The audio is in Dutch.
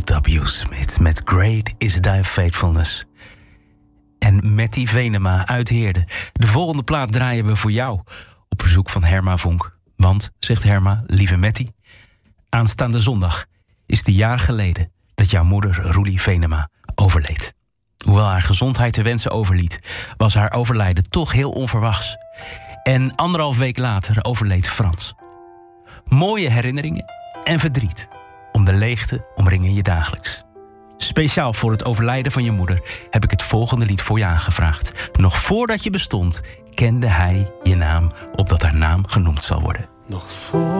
W. Smith met Great is Thy Faithfulness. En Matty Venema uit Heerde. De volgende plaat draaien we voor jou op verzoek van Herma Vonk. Want, zegt Herma, lieve Matty, aanstaande zondag is het 1 jaar geleden dat jouw moeder Roelie Venema overleed. Hoewel haar gezondheid te wensen overliet, was haar overlijden toch heel onverwachts. En 1,5 week later overleed Frans. Mooie herinneringen en verdriet om de leegte omringen je dagelijks. Speciaal voor het overlijden van je moeder heb ik het volgende lied voor je aangevraagd. Nog voordat je bestond, kende hij je naam, opdat haar naam genoemd zal worden. Nog voor